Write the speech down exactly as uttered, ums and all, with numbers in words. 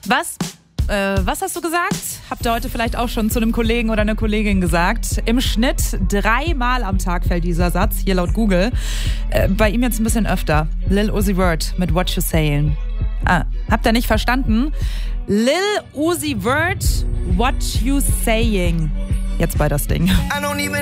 Was? Äh, was hast du gesagt? Habt ihr heute vielleicht auch schon zu einem Kollegen oder einer Kollegin gesagt? Im Schnitt dreimal am Tag fällt dieser Satz, hier laut Google. Äh, bei ihm jetzt ein bisschen öfter. Lil Uzi Vert mit What You Saying. Ah, habt ihr nicht verstanden? Lil Uzi Vert, What You Saying. Jetzt bei das Ding.